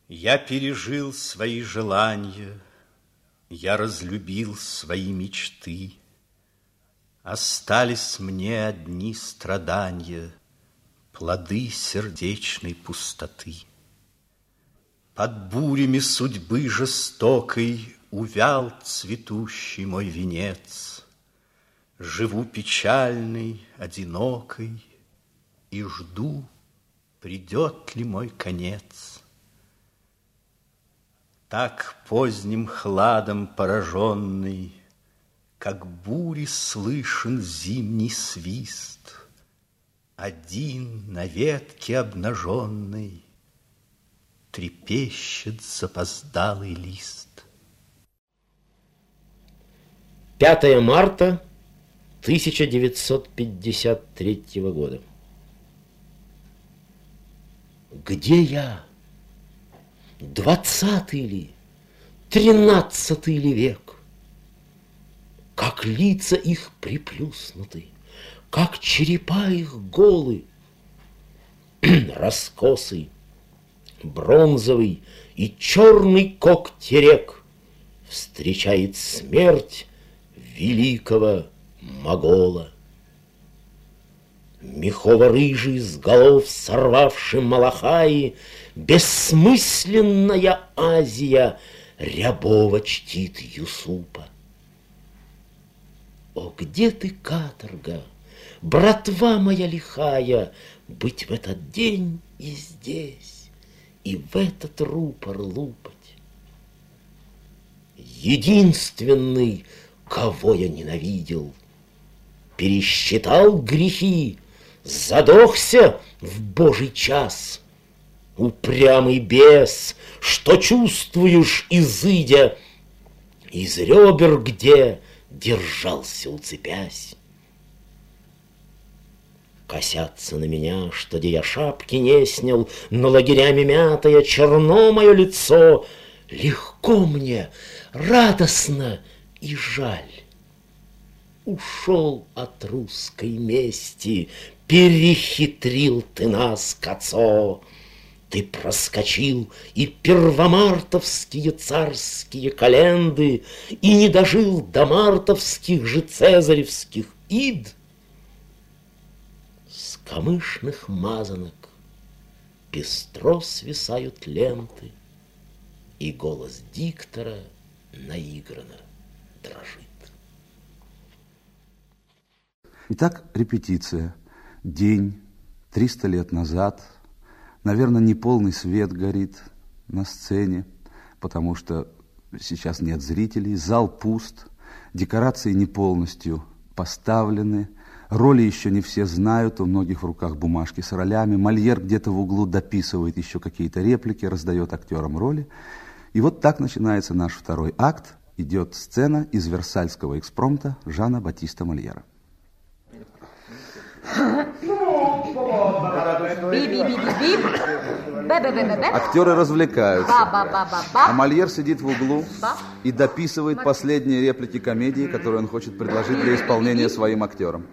Я пережил свои желания, я разлюбил свои мечты. Остались мне одни страдания, плоды сердечной пустоты. Под бурями судьбы жестокой увял цветущий мой венец. Живу печальной, одинокой и жду, придет ли мой конец. Так поздним хладом пораженный, как бури слышен зимний свист, один на ветке обнаженной трепещет запоздалый лист. 5 марта 1953 года. Где я? 20-й ли? 13-й ли век? Как лица их приплюснуты, как черепа их голы, раскосый, бронзовый и черный когти рек встречает смерть великого могола. Мехово-рыжий с голов сорвавший малахаи, бессмысленная Азия Рябова чтит Юсупа. О, где ты, каторга, братва моя лихая, быть в этот день и здесь, и в этот рупор лупать? Единственный, кого я ненавидел, пересчитал грехи, задохся в Божий час. Упрямый бес, что чувствуешь, изыдя из ребер, где держался, уцепясь. Косятся на меня, что где я шапки не снял, но лагерями мятое черно мое лицо. Легко мне, радостно и жаль. Ушел от русской мести, перехитрил ты нас, Кацо. Ты проскочил и первомартовские царские календы, и не дожил до мартовских же цезаревских ид. С камышных мазанок пестро свисают ленты, и голос диктора наигранно дрожит. Итак, репетиция. День, 300 лет назад. Наверное, неполный свет горит на сцене, потому что сейчас нет зрителей, зал пуст, декорации не полностью поставлены, роли еще не все знают, у многих в руках бумажки с ролями, Мольер где-то в углу дописывает еще какие-то реплики, раздает актерам роли. И вот так начинается наш второй акт, идет сцена из Версальского экспромта Жана Батиста Мольера. Актеры развлекаются, а Мольер сидит в углу и дописывает последние реплики комедии, которые он хочет предложить для исполнения своим актерам.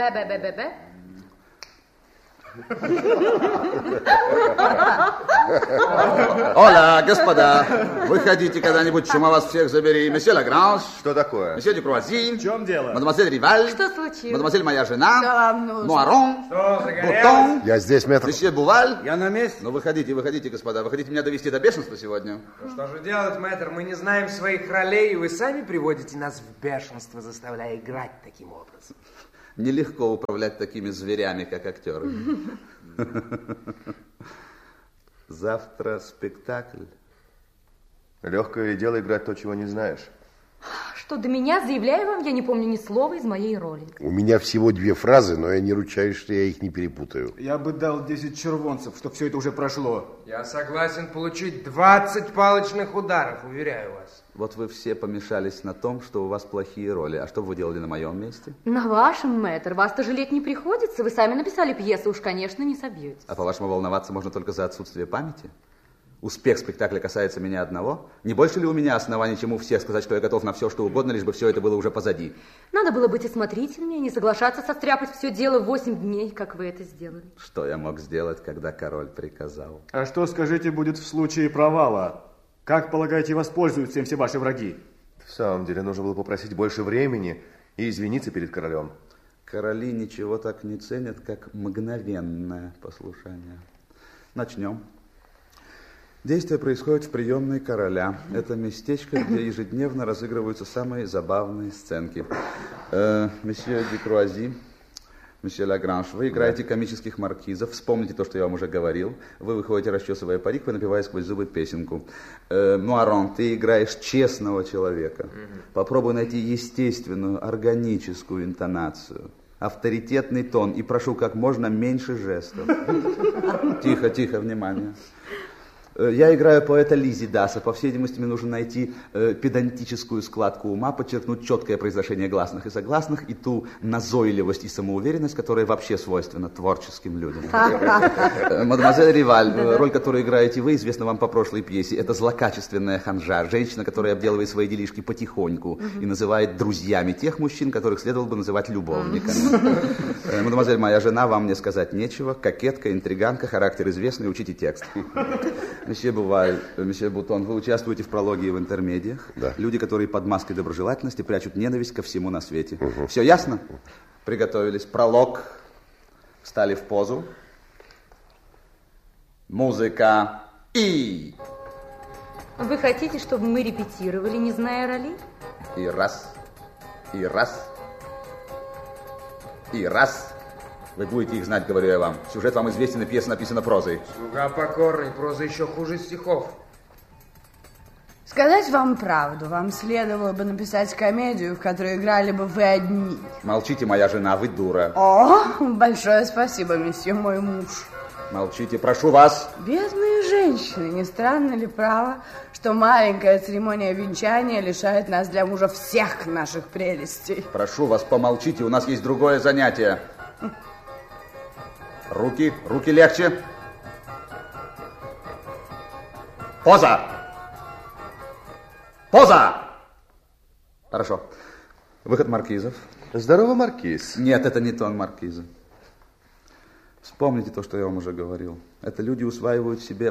Оля, господа, вы хотите когда-нибудь, чума вас всех забери, месье Лагранж? Что такое? Месье Дюкруази? В чем дело? Мадемуазель Риваль? Что случилось? Мадемуазель моя жена? Да, ну... Нуарон? Что, Бутон? Я здесь, мэтр. Месье Буваль? Я на месте. Ну, выходите, господа. Вы хотите меня довести до бешенства сегодня? Ну, что же делать, мэтр? Мы не знаем своих ролей, и вы сами приводите нас в бешенство, заставляя играть таким образом. Нелегко управлять такими зверями, как актеры. Завтра спектакль. Легкое дело играть то, чего не знаешь. Что до меня, заявляю вам, я не помню ни слова из моей роли. У меня всего 2 фразы, но я не ручаюсь, что я их не перепутаю. Я бы дал 10 червонцев, чтобы все это уже прошло. Я согласен получить 20 палочных ударов, уверяю вас. Вот вы все помешались на том, что у вас плохие роли. А что бы вы делали на моем месте? На вашем, мэтр, вас-то жалеть не приходится. Вы сами написали пьесу, уж, конечно, не собьетесь. А по-вашему, волноваться можно только за отсутствие памяти? Успех спектакля касается меня одного. Не больше ли у меня оснований, чем у всех, сказать, что я готов на все, что угодно, лишь бы все это было уже позади? Надо было быть осмотрительнее, не соглашаться состряпать все дело в 8 дней, как вы это сделали. Что я мог сделать, когда король приказал? А что, скажите, будет в случае провала? Как, полагаете, воспользуются им все ваши враги? В самом деле, нужно было попросить больше времени и извиниться перед королем. Короли ничего так не ценят, как мгновенное послушание. Начнем. Действие происходит в приемной короля. Это местечко, где ежедневно разыгрываются самые забавные сценки. Месье Дюкруази, месье Лагранж, вы играете комических маркизов. Вспомните то, что я вам уже говорил. Вы выходите, расчесывая парик, вы напевая сквозь зубы песенку. Нуарон, ты играешь честного человека. Попробуй найти естественную, органическую интонацию. Авторитетный тон. И прошу, как можно меньше жестов. Тихо, тихо, внимание. Я играю поэта Лизидаса. По всей видимости, мне нужно найти педантическую складку ума, подчеркнуть четкое произношение гласных и согласных и ту назойливость и самоуверенность, которая вообще свойственна творческим людям. Мадемуазель Риваль, роль, которую играете вы, известна вам по прошлой пьесе. Это злокачественная ханжа, женщина, которая обделывает свои делишки потихоньку и называет друзьями тех мужчин, которых следовало бы называть любовниками. Мадемуазель, моя жена, вам мне сказать нечего. Кокетка, интриганка, характер известный, учите текст. Месье Буваль, месье Бутон, вы участвуете в прологе и в интермедиях. Да. Люди, которые под маской доброжелательности прячут ненависть ко всему на свете. Все ясно? Приготовились. Пролог. Встали в позу. Музыка. И... Вы хотите, чтобы мы репетировали, не зная ролей? И раз. И раз. И раз. Вы будете их знать, говорю я вам. Сюжет вам известен, и пьеса написана прозой. Слуга покорный, проза еще хуже стихов. Сказать вам правду, вам следовало бы написать комедию, в которой играли бы вы одни. Молчите, моя жена, вы дура. О, большое спасибо, месье, мой муж. Молчите, прошу вас. Бедные женщины, не странно ли право, что маленькая церемония венчания лишает нас для мужа всех наших прелестей? Прошу вас, помолчите, у нас есть другое занятие. Руки, руки легче. Поза! Поза! Хорошо. Выход маркизов. Здорово, маркиз. Нет, это не тон маркиза. Вспомните то, что я вам уже говорил. Это люди усваивают себе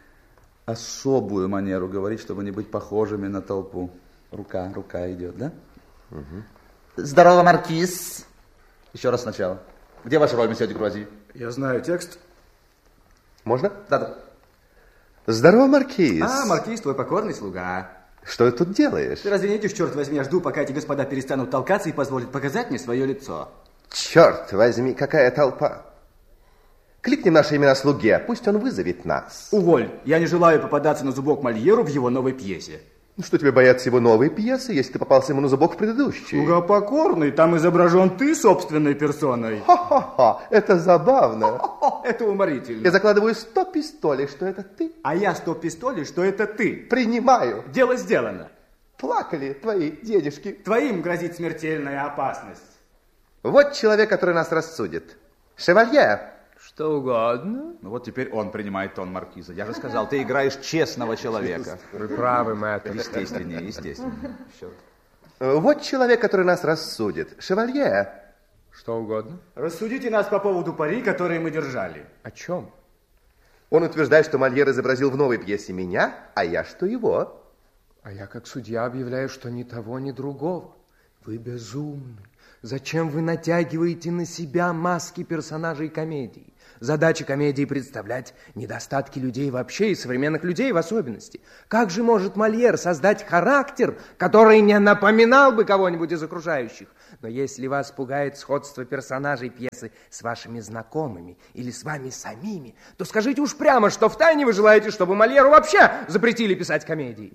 особую манеру говорить, чтобы не быть похожими на толпу. Рука идет, да? Угу. Здорово, маркиз. Еще раз сначала. Где ваша роль, месье Дюкруази? Я знаю текст. Можно? Да. Здорово, маркиз. А, маркиз, твой покорный слуга. Что ты тут делаешь? Ты разве не видишь, черт возьми, я жду, пока эти господа перестанут толкаться и позволят показать мне свое лицо. Черт возьми, какая толпа. Кликнем наши имена слуге, пусть он вызовет нас. Уволь, я не желаю попадаться на зубок Мольеру в его новой пьесе. Что тебе бояться его новой пьесы, если ты попался ему на зубок в предыдущей? Слуга покорный, там изображен ты собственной персоной. Ха-ха-ха, это забавно. Ха-ха-ха, это уморительно. Я закладываю 100 пистолей, что это ты. А я 100 пистолей, что это ты. Принимаю. Дело сделано. Плакали твои дедушки. Твоим грозит смертельная опасность. Вот человек, который нас рассудит. Шевалье. Что угодно. Ну вот теперь он принимает тон маркиза. Я же сказал, ты играешь честного человека. Вы правы, мэтр. Естественнее, естественнее. Вот человек, который нас рассудит. Шевалье. Что угодно. Рассудите нас по поводу пари, которые мы держали. О чем? Он утверждает, что Мольер изобразил в новой пьесе меня, а я что его. А я как судья объявляю, что ни того, ни другого. Вы безумны. Зачем вы натягиваете на себя маски персонажей комедии? Задача комедии представлять недостатки людей вообще и современных людей в особенности. Как же может Мольер создать характер, который не напоминал бы кого-нибудь из окружающих? Но если вас пугает сходство персонажей пьесы с вашими знакомыми или с вами самими, то скажите уж прямо, что втайне вы желаете, чтобы Мольеру вообще запретили писать комедии.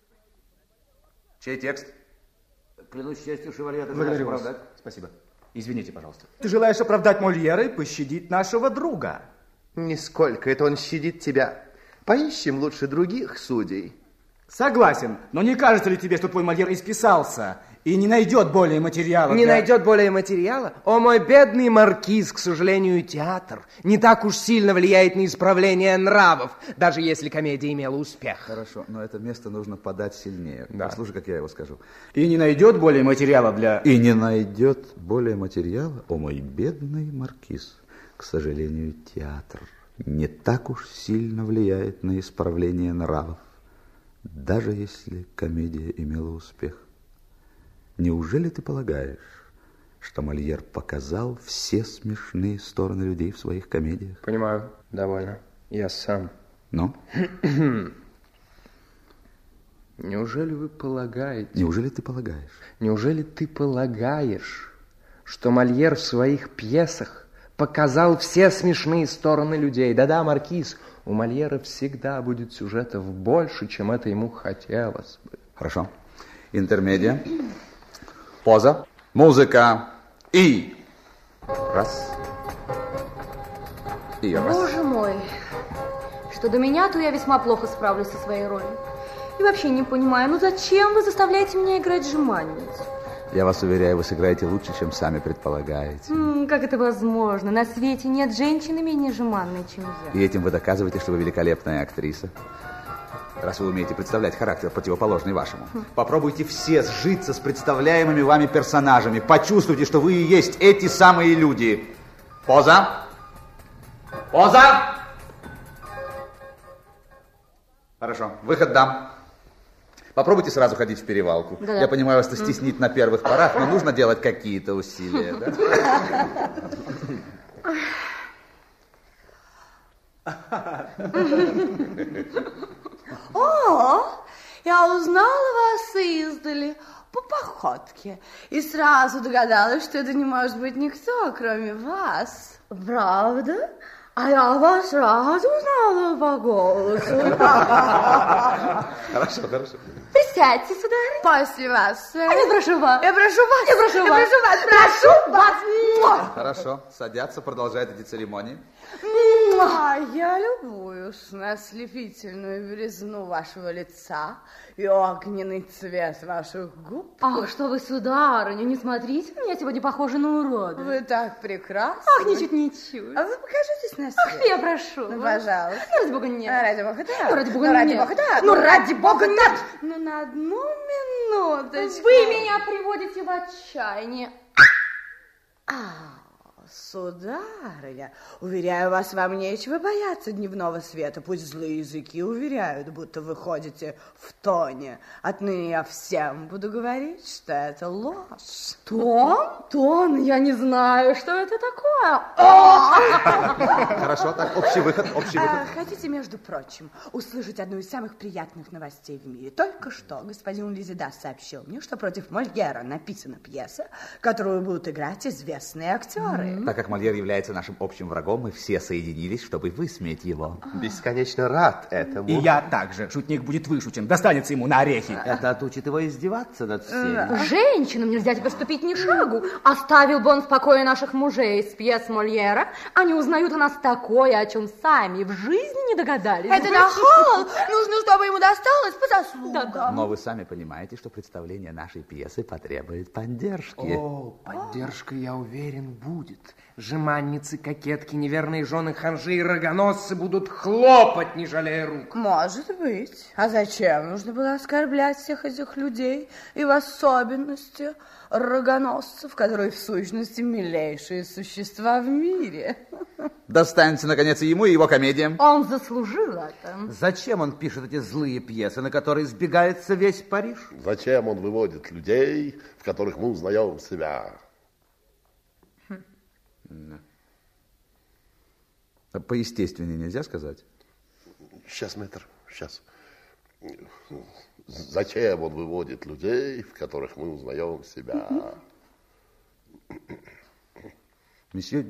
Чей текст? Клянусь честью, шевалье, ты Благодарю желаешь вас. оправдать? Спасибо. Извините, пожалуйста. Ты желаешь оправдать Мольера и пощадить нашего друга. Нисколько это он щадит тебя. Поищем лучше других судей. Согласен, но не кажется ли тебе, что твой Мольер исписался И не найдет более материала. Не найдет более материала? О, мой бедный маркиз, к сожалению, театр не так уж сильно влияет на исправление нравов, даже если комедия имела успех. Хорошо, но это место нужно подать сильнее. Да. Послушай, как я его скажу. И не найдет более материала для... И не найдет более материала, о мой бедный маркиз. К сожалению, театр не так уж сильно влияет на исправление нравов, даже если комедия имела успех. Неужели ты полагаешь, что Мольер показал все смешные стороны людей в своих комедиях? Понимаю, довольно. Я сам. Ну? Неужели вы полагаете... Неужели ты полагаешь? Неужели ты полагаешь, что Мольер в своих пьесах показал все смешные стороны людей? Да-да, маркиз, у Мольера всегда будет сюжетов больше, чем это ему хотелось бы. Хорошо. Интермедия. Поза. Музыка. И. Раз. И раз. Боже мой. Что до меня, то я весьма плохо справлюсь со своей ролью. И вообще не понимаю, ну зачем вы заставляете меня играть жеманницу? Я вас уверяю, вы сыграете лучше, чем сами предполагаете. Как это возможно? На свете нет женщины менее жеманной, чем я. И этим вы доказываете, что вы великолепная актриса. Раз вы умеете представлять характер, противоположный вашему. Попробуйте все сжиться с представляемыми вами персонажами. Почувствуйте, что вы и есть эти самые люди. Поза. Поза. Хорошо. Выход дам. Попробуйте сразу ходить в перевалку. Да-да. Я понимаю, вас это стеснит на первых порах, но нужно делать какие-то усилия, да? О, я узнала вас издали по походке и сразу догадалась, что это не может быть никто, кроме вас. Правда? А я вас сразу узнала по голосу. Хорошо, хорошо. Присядьте, сударыня. После вас. А я прошу вас. Я прошу вас. Я прошу вас. Прошу вас. Хорошо, садятся, продолжают эти церемонии. Я любуюсь на ослепительную белизну вашего лица и огненный цвет ваших губ. Ах, что вы, сударыня, не смотрите, на меня сегодня похожа на урода. Вы так прекрасны. Ах, ничуть. А вы покажитесь на свет. Ах, я прошу. Ну, пожалуйста. Ну, ради бога, нет. Ради бога, да. Ну, ради бога, Ну, ради нет. бога, да. Ну, ради бога, нет. Ну, на одну минуточку. Вы меня приводите в отчаяние. Сударыня, уверяю вас, вам нечего бояться дневного света. Пусть злые языки уверяют, будто вы ходите в тоне. Отныне я всем буду говорить, что это ложь. Тон? Тон? Я не знаю, что это такое. Хорошо, так, общий выход, общий выход. Хотите, между прочим, услышать одну из самых приятных новостей в мире? Только что господин Лизидас сообщил мне, что против Мольера написана пьеса, которую будут играть известные актеры. Так как Мольер является нашим общим врагом, мы все соединились, чтобы высмеять его. Бесконечно рад этому. И я также. Шутник будет вышутен. Достанется ему на орехи. Это отучит его издеваться над всеми. Женщинам нельзя теперь ступить ни шагу. Оставил бы он в покое наших мужей из пьес Мольера. Они узнают о нас такое, о чем сами в жизни не догадались. Это нахал! Нужно, чтобы ему досталось по заслугам. Да. Но вы сами понимаете, что представление нашей пьесы потребует поддержки. О, поддержка, я уверен, будет. Жеманницы, кокетки, неверные жены, ханжи и рогоносцы будут хлопать, не жалея рук. Может быть. А зачем нужно было оскорблять всех этих людей? И в особенности рогоносцев, которые в сущности милейшие существа в мире. Достанется, наконец, и ему, и его комедиям. Он заслужил это. Зачем он пишет эти злые пьесы, на которые сбегается весь Париж? Зачем он выводит людей, в которых мы узнаем себя? Поестественнее нельзя сказать? Сейчас, мэтр, сейчас. Зачем он выводит людей, в которых мы узнаем себя? Месье